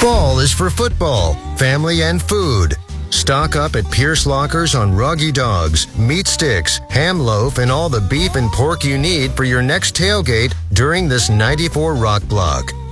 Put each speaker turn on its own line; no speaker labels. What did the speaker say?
Fall is for football, family, and food. Stock up at Pierce Lockers on Roggy Dogs, meat sticks, ham loaf, and all the beef and pork you need for your next tailgate during this 94 Rock Block.